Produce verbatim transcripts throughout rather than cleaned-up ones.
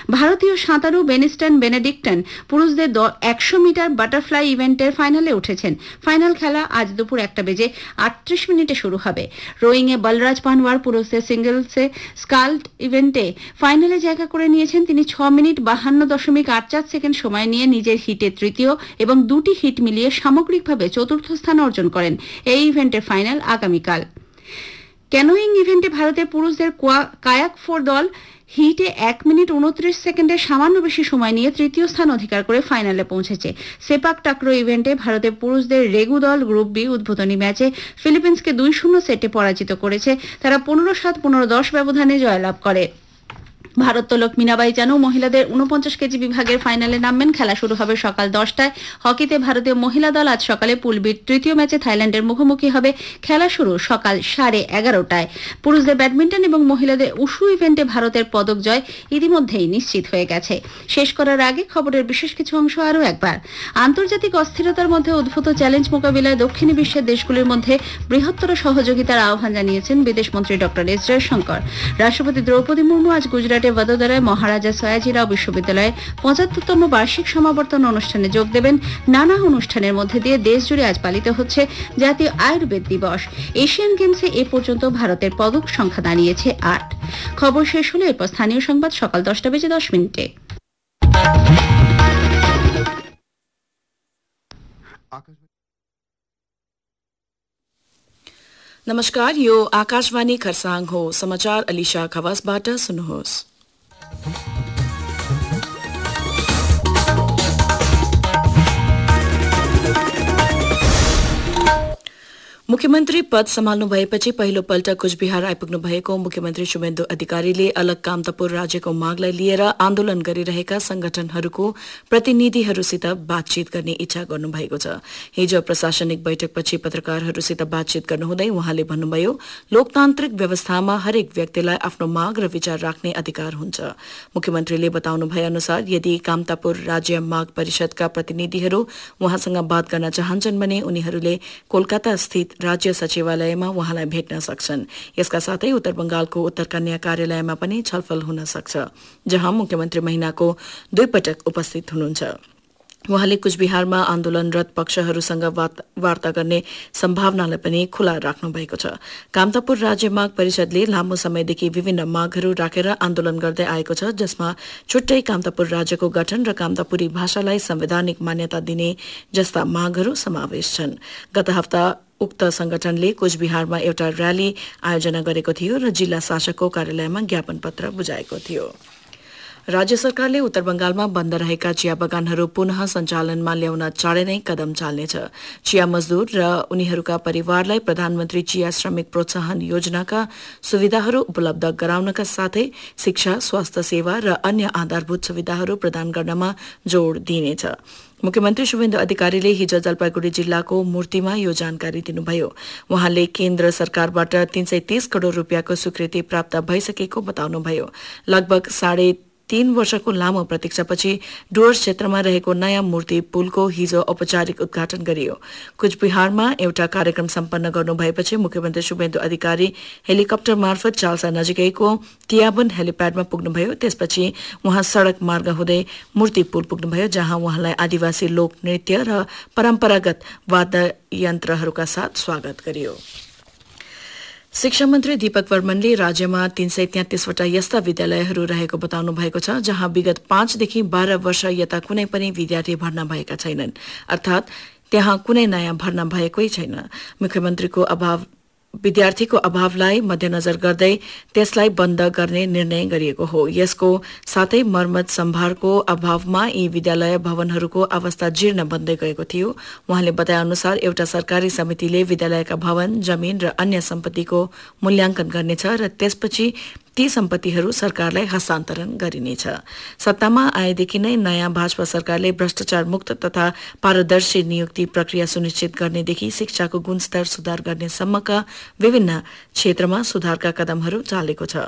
ভারতীয় সাঁতারু বেনিস্টন বেনেডিক্টন পুরুষদের একশো মিটার বাটারফ্লাই ইভেন্টের ফাইনালে উঠেছেন। ফাইনাল খেলা আজ দুপুর একটা বেজে আটত্রিশ মিনিটে শুরু হবে। রোয়িংয়ে বলরাজ পানওয়ার পুরুষদের সিঙ্গলসে স্কাল্ড ইভেন্টে ফাইনালে জায়গা করে নিয়েছেন। তিনি ছ মিনিট বাহান্ন দশমিক আট চার সেকেন্ড সময় নিয়ে নিজের হিটে তৃতীয় এবং দুটি হিট মিলিয়ে সামগ্রিকভাবে চতুর্থ স্থান অর্জন করেন। এই ইভেন্টের ফাইনাল আগামীকাল। ক্যানোয়িং ইভেন্টে ভারতের পুরুষদের কায়াক ফোর দল হিটে এক মিনিট উনত্রিশ সেকেন্ডের সামান্য বেশি সময় নিয়ে তৃতীয় স্থান অধিকার করে ফাইনালে পৌঁছেছে। সেপাক টাকরো ইভেন্টে ভারতের পুরুষদের রেগু দল গ্রুপ বি উদ্বোধনী ম্যাচে ফিলিপিন্সকে দুই শূন্য সেটে পরাজিত করেছে। তারা পনেরো সাত পনেরো দশ ব্যবধানে জয়লাভ করে। ভারোত্তোলক মীনাবাই চানু মহিলাদের উনপঞ্চাশ কেজি বিভাগের ফাইনালে নামবেন। খেলা শুরু হবে সকাল দশটায়। হকিতে ভারতীয় মহিলা দল আজ সকালে পুল বির তৃতীয় ম্যাচে থাইল্যান্ডের মুখোমুখি হবে। খেলা শুরু সকাল সাড়ে এগারোটায়। পুরুষদের ব্যাডমিন্টন এবং মহিলাদের উশু ইভেন্টে ভারতের পদক জয় ইতিমধ্যেই নিশ্চিত হয়ে গেছে। শেষ করার আগে খবরের বিশেষ কিছু অংশ আরও একবার। আন্তর্জাতিক অস্থিরতার মধ্যে উদ্ভূত চ্যালেঞ্জ মোকাবিলায় দক্ষিণী বিশ্বের দেশগুলির মধ্যে বৃহত্তর সহযোগিতার আহ্বান জানিয়েছেন বিদেশমন্ত্রী ডক্টর এস জয়শঙ্কর। রাষ্ট্রপতি দ্রৌপদী মুর্মু আজ গুজরাট বদোদরায় মহারাজা সয়াজিরাও বিশ্ববিদ্যালয়ে পঁচাত্তরতম বার্ষিক সমাবর্তন অনুষ্ঠানে যোগ দেবেন। নানা অনুষ্ঠানের মধ্যে দিয়ে দেশজুড়ে আজ পালিত হচ্ছে জাতীয় আয়ুর্বেদ দিবস। এশিয়ান গেমসে এ পর্যন্ত ভারতের পদক সংখ্যা দাঁড়িয়েছে আট। খবর শেষ হলে এরপর স্থানীয় সংবাদ সকাল দশটা বেজে দশ মিনিটে। नमस्कार, यो आकाशवाणी खरसाङ हो। समाचार अलिशा खवासबाट सुन्नुहोस्। मुख्यमन्त्री पद सम्हाल्नु भएपछि पहिलो पल्ट कुचबिहार आइपुग्नु भएको मुख्यमन्त्री शुभेन्दु अधिकारीले अलग कामतापुर राज्यको मागलाई लिएर आन्दोलन गरिरहेका संगठनहरूको प्रतिनिधिहरूसित बातचीत गर्ने इच्छा गर्नुभएको छ। हिजो प्रशासनिक बैठकपछि पत्रकारहरूसित बातचीत गर्नुहुँदै उहाँले भन्नुभयो, लोकतान्त्रिक व्यवस्थामा हरेक व्यक्तिलाई आफ्नो माग र विचार राख्ने अधिकार हुन्छ। मुख्यमन्त्रीले बताउनु भए अनुसार यदि कामतापुर राज्य माग परिषदका प्रतिनिधिहरू उहाँसँग बात गर्न चाहन्छन् भने उनीहरूले कोलकाता स्थित राज्य सचिवालयमा उहाँलाई भेट्न सक्छन्। यसका साथै उत्तर बंगालको उत्तर कन्या कार्यालयमा पनि छलफल हुन सक्छ, जहाँ मुख्यमन्त्री महिनाको दुई पटक उपस्थित हुनुहुन्छ। उहाँले कुचबिहारमा आन्दोलनरत पक्षहरूसँग वार्ता गर्ने सम्भावनालाई पनि खुला राख्नु भएको छ। कामतापुर राज्य माग परिषदले लामो समयदेखि विभिन्न मागहरू राखेर आन्दोलन गर्दै आएको छ, जसमा छुट्टै कामतापुर राज्यको गठन र कामतापुरी भाषालाई संवैधानिक मान्यता दिने जस्ता मागहरू समावेश छन्। गत हप्ता उक्त संगठनले कुचबिहारमा एउटा र्याली आयोजना गरेको थियो र जिल्ला शासकको कार्यालयमा ज्ञापन पत्र बुझाएको थियो। राज्य सरकारले उत्तर बंगालमा बन्द रहेका चिया बगानहरू पुनः सञ्चालनमा ल्याउन चाँडै नै कदम चाल्नेछ। चिया मजदूर र उनीहरूका परिवारलाई प्रधानमन्त्री चिया श्रमिक प्रोत्साहन योजनाका सुविधाहरू उपलब्ध गराउनका साथै शिक्षा, स्वास्थ्य सेवा र अन्य आधारभूत सुविधाहरू प्रदान गर्नमा जोड़ दिइनेछ। मुख्यमन्त्री शुभेन्दु अधिकारीले हिजो जलपाइगुड़ी जिल्लाको मूर्तिमा यो जानकारी दिनुभयो। उहाँले केन्द्र सरकारबाट तीन सय तीस करोड़ रूपियाँको स्वीकृति प्राप्त भइसकेको बताउनुभयो। लगभग साढे तीन वर्षको लामो प्रतीक्षापछि डुवर्स क्षेत्रमा रहेको नयाँ मूर्ति पुलको हिजो औपचारिक उद्घाटन गरियो। कुचबिहारमा एउटा कार्यक्रम सम्पन्न गर्नु भएपछि मुख्यमन्त्री शुभेन्दु अधिकारी हेलिकप्टर मार्फत चाल्सा नजिकैको तियाबन हेलिप्याडमा पुग्नुभयो। त्यसपछि उहाँ सड़क मार्ग हुँदै मूर्ति पुल पुग्नुभयो, जहाँ उहाँलाई आदिवासी लोक नृत्य र परम्परागत वाद्य यन्त्रहरूका साथ स्वागत गरियो। शिक्षा मन्त्री दीपक वर्मनले राज्यमा तीन सय तेत्तीसवटा यस्ता विद्यालयहरू रहेको बताउनु भएको छ, जहाँ विगत पाँचदेखि बाह्र वर्ष यता कुनै पनि विद्यार्थी भर्ना भएका छैनन्, अर्थात त्यहाँ कुनै नयाँ भर्ना भएकै छैन। मुख्यमन्त्रीको अभाव विद्यार्थीको अभावलाई मध्यनजर गर्दै त्यसलाई बन्द गर्ने निर्णय गरिएको हो। यसको साथै मर्मत सम्भारको अभावमा यी विद्यालय भवनहरूको अवस्था जीर्ण बन्दै गएको थियो। उहाँले बताए अनुसार एउटा सरकारी समितिले विद्यालयका भवन, जमिन र अन्य सम्पत्तिको मूल्याङ्कन गर्नेछ र त्यसपछि ती सम्पत्तिहरू सरकारलाई हस्तान्तरण गरिनेछ। सत्तामा आएदेखि नै नयाँ भाजपा सरकारले भ्रष्टाचार मुक्त तथा पारदर्शी नियुक्ति प्रक्रिया सुनिश्चित गर्नेदेखि शिक्षाको गुणस्तर सुधार गर्ने सम्मका विभिन्न क्षेत्रमा सुधारका कदमहरू चालेको छ।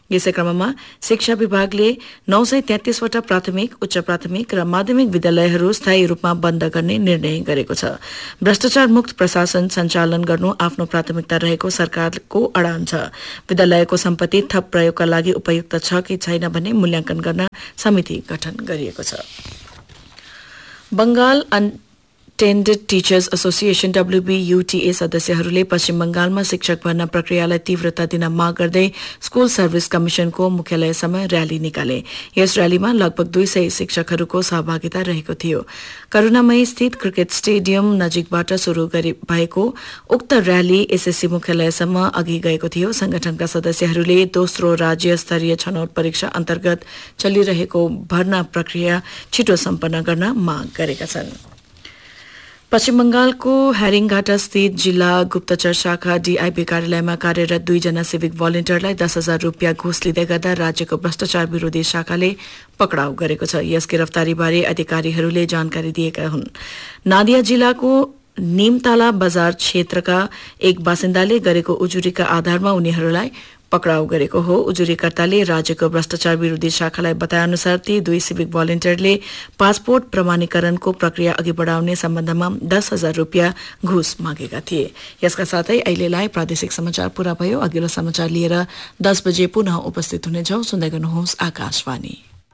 यसै क्रममा शिक्षा विभागले नौ सय तेत्तीसवटा प्राथमिक, उच्च प्राथमिक र माध्यमिक विद्यालयहरू स्थायी रूपमा बन्द गर्ने निर्णय गरेको छ। भ्रष्टाचार मुक्त प्रशासन सञ्चालन गर्नु आफ्नो प्राथमिकता रहेको सरकारको अडान छ। विद्यालयको सम्पत्ति थप प्रयोगका लागि उपयुक्त छ कि छैन भन्ने मूल्याङ्कन गर्न समिति गठन गरिएको छ। बंगाल अनटेन्डेड टिचर्स एसोसिएशन डब्ल्यूबीयूटीए सदस्यहरूले पश्चिम बंगालमा शिक्षक भर्ना प्रक्रियालाई तीव्रता दिन माग गर्दै स्कूल सर्भिस कमिशनको मुख्यालयसम्म र्याली निकाले। यस र्यालीमा लगभग दुई सय शिक्षकहरूको सहभागिता रहेको थियो। करूणामयी स्थित क्रिकेट स्टेडियम नजिकबाट शुरू भएको उक्त र्याली एसएससी मुख्यालयसम्म अघि गएको थियो। संगठनका सदस्यहरूले दोस्रो राज्य स्तरीय छनौट परीक्षा अन्तर्गत चलिरहेको भर्ना प्रक्रिया छिटो सम्पन्न गर्न माग गरेका छन्। पश्चिम बंगालको हैरिङघाटा स्थित जिल्ला गुप्तचर शाखा डीआईबी कार्यालयमा कार्यरत दुईजना सिभिक भलिन्टियरलाई दस हजार रूपियाँ घुस लिँदै गर्दा राज्यको भ्रष्टाचार विरोधी शाखाले पक्राउ गरेको छ। यस गिरफ्तारीबारे अधिकारीहरूले जानकारी दिएका हुन्। नादिया जिल्लाको निमताला बजार क्षेत्रका एक बासिन्दाले गरेको उजुरीका आधारमा उनीहरूलाई पक्राउ गरेको हो। उजुरीकर्ताले राज्यको भ्रष्टाचार विरोधी शाखालाई बताएअनुसार ती दुई सिभिक भलिन्टियरले पासपोर्ट प्रमाणीकरणको प्रक्रिया अघि बढाउने सम्बन्धमा दस हजार रूपियाँ घुस मागेका थिए। यसका साथै अहिलेलाई प्रादेशिक समाचार पूरा भयो। अघिल्लो समाचार लिएर दस बजे पुनः उपस्थित हुनेछौं। सुन्दै गर्नुहोस् आकाशवाणी।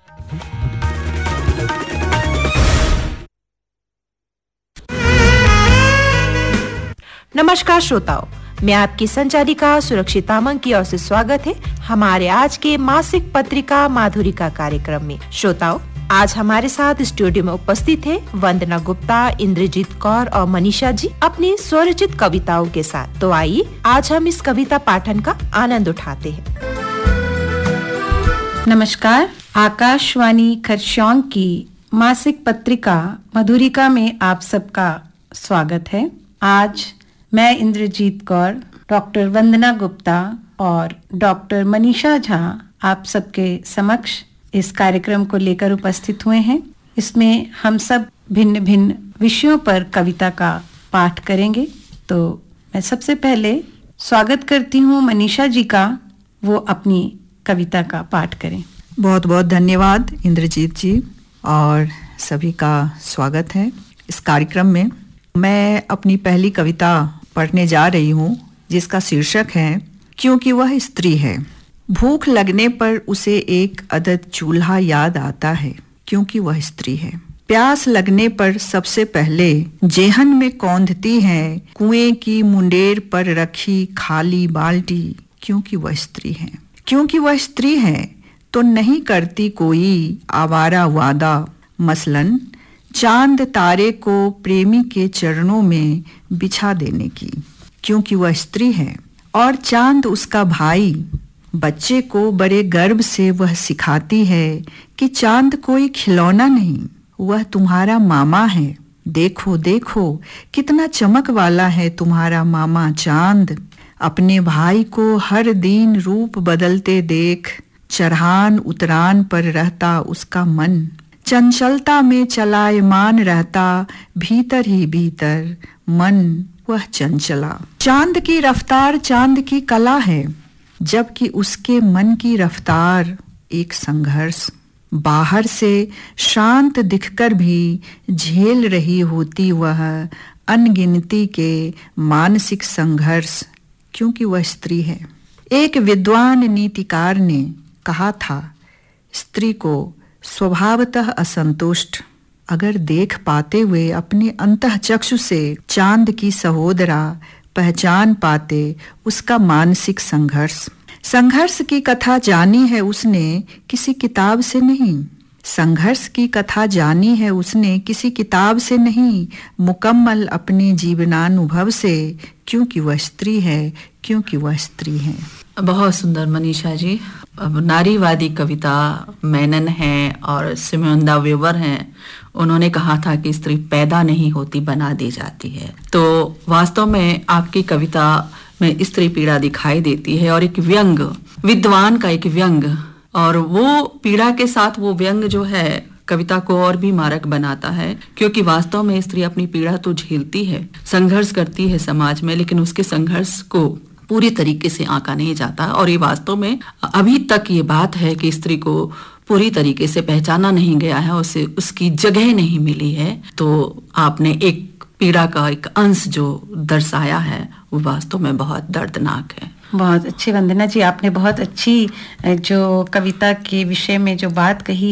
नमस्कार श्रोताओं, मैं आपकी संचारिका सुरक्षित तामंग की ओर से स्वागत है हमारे आज के मासिक पत्रिका माधुरिका कार्यक्रम में। श्रोताओं, आज हमारे साथ स्टूडियो में उपस्थित है वंदना गुप्ता, इंद्रजीत कौर और मनीषा जी अपनी स्वरचित कविताओं के साथ। तो आइए आज हम इस कविता पाठन का आनंद उठाते हैं। नमस्कार, आकाशवाणी खरसांग की मासिक पत्रिका मधुरिका में आप सबका स्वागत है। आज मैं इंद्रजीत कौर, डॉक्टर वंदना गुप्ता और डॉक्टर मनीषा झा आप सबके समक्ष इस कार्यक्रम को लेकर उपस्थित हुए हैं। इसमें हम सब भिन्न भिन्न विषयों पर कविता का पाठ करेंगे। तो मैं सबसे पहले स्वागत करती हूँ मनीषा जी का, वो अपनी कविता का पाठ करें। बहुत बहुत धन्यवाद इंद्रजीत जी और सभी का स्वागत है इस कार्यक्रम में। मैं अपनी पहली कविता पढ़ने जा रही हूँ जिसका शीर्षक है क्योंकि वह स्त्री है। भूख लगने पर उसे एक अदद चूल्हा याद आता है क्योंकि वह स्त्री है। प्यास लगने पर सबसे पहले जेहन में कौंधती है कुएं की मुंडेर पर रखी खाली बाल्टी क्योंकि वह स्त्री है। क्योंकि वह स्त्री है तो नहीं करती कोई आवारा वादा, मसलन चांद तारे को प्रेमी के चरणों में बिछा देने की क्योंकि वह स्त्री है। और चांद उसका भाई, बच्चे को बड़े गर्व से वह सिखाती है कि चांद कोई खिलौना नहीं, वह तुम्हारा मामा है। देखो देखो कितना चमक वाला है तुम्हारा मामा चांद। अपने भाई को हर दिन रूप बदलते देख चढ़ान उतरान पर रहता उसका मन। चंचलता में चलायमान रहता भीतर ही भीतर मन वह चंचला। चांद की रफ्तार चांद की कला है, जबकि उसके मन की रफ्तार एक संघर्ष। बाहर से शांत दिखकर भी झेल रही होती वह अनगिनती के मानसिक संघर्ष क्योंकि वह स्त्री है। एक विद्वान नीतिकार ने कहा था, स्त्री को स्वभावतः असंतुष्ट अगर देख पाते हुए अपने अंतःचक्षु से चांद की सहोदरा पहचान पाते उसका मानसिक संघर्ष। संघर्ष की कथा जानी है उसने किसी किताब से नहीं। संघर्ष की कथा जानी है उसने किसी किताब से नहीं, मुकम्मल अपने जीवनानुभव से क्योंकि वह स्त्री है, क्योंकि वह स्त्री है। बहुत सुंदर मनीषा जी। अब नारीवादी कविता मेनन हैं और सिमोन द वेवर हैं। उन्होंने कहा था कि स्त्री पैदा नहीं होती, बना दी जाती है। तो वास्तव में आपकी कविता में स्त्री पीड़ा दिखाई देती है और एक व्यंग, विद्वान का एक व्यंग, और वो पीड़ा के साथ वो व्यंग जो है कविता को और भी मारक बनाता है, क्योंकि वास्तव में स्त्री अपनी पीड़ा तो झेलती है, संघर्ष करती है समाज में, लेकिन उसके संघर्ष को पूरी तरीके से आंका नहीं जाता। और ये वास्तव में अभी तक ये बात है कि स्त्री को पूरी तरीके से पहचाना नहीं गया है, उसे उसकी जगह नहीं मिली है। तो आपने एक पीड़ा का एक अंश जो दर्शाया है वो वास्तव में बहुत दर्दनाक है। बहुत अच्छी वंदना जी, आपने बहुत अच्छी जो कविता के विषय में जो बात कही